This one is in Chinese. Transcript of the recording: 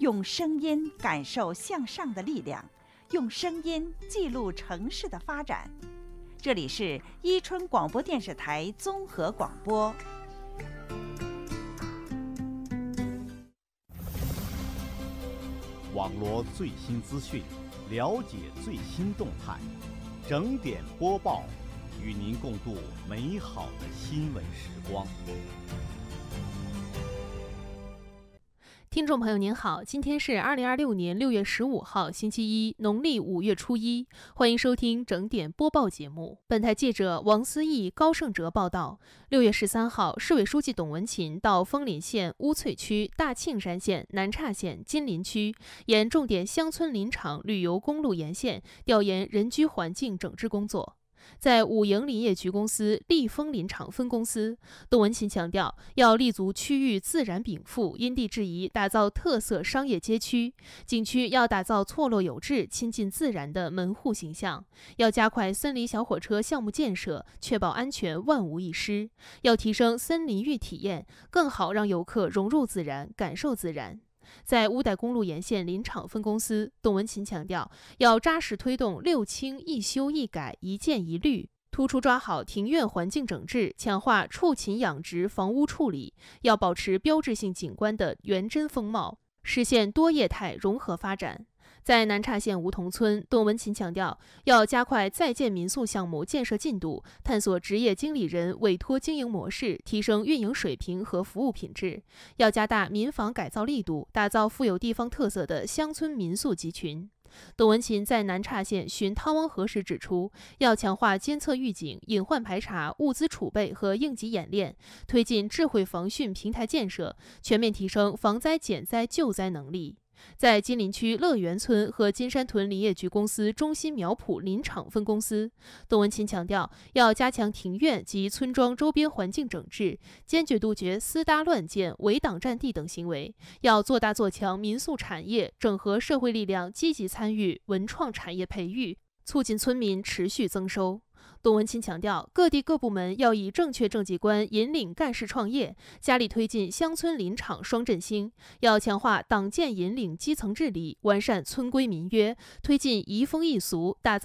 用声音感受向上的力量，用声音记录城市的发展。这里是伊春广播电视台综合广播。 网罗最新资讯，了解最新动态，整点播报，与您共度美好的新闻时光。 听众朋友您好，今天是2026年6月15号星期一，农历5月初一，欢迎收听整点播报节目。本台记者王思义、高胜哲报道，6月13号，市委书记董文勤到枫林县乌翠区、大庆山县、南岔县、金陵区沿重点乡村林场旅游公路沿线调研人居环境整治工作。在五营林业局公司立枫林场分公司，董文勤强调，要立足区域自然禀赋、因地制宜，打造特色商业街区；景区要打造错落有致、亲近自然的门户形象；要加快森林小火车项目建设，确保安全万无一失；要提升森林浴体验，更好让游客融入自然、感受自然。在乌代公路沿线林场分公司，董文勤强调，要扎实推动6清一修一改一建一绿，突出抓好庭院环境整治，强化畜禽养殖房屋处理，要保持标志性景观的原真风貌，实现多业态融合发展。在南岔县梧桐村，董文勤强调，要加快在建民宿项目建设进度，探索职业经理人委托经营模式，提升运营水平和服务品质；要加大民房改造力度，打造富有地方特色的乡村民宿集群。董文勤在南岔县巡汤汪河时指出，要强化监测预警、隐患排查、物资储备和应急演练，推进智慧防汛平台建设，全面提升防灾减灾救灾能力。在金陵区乐园村和金山屯林业局公司中心苗圃林场分公司，董文勤强调，要加强庭院及村庄周边环境整治，坚决杜绝私搭乱建、围挡占地等行为，要做大做强民宿产业，整合社会力量，积极参与文创产业培育，促进村民持续增收。董文勤强调，各地各部门要以正确政绩观引领干事创业，加力推进乡村林场双振兴，要强化党建引领基层治理，完善村规民约，推进移风易俗，打造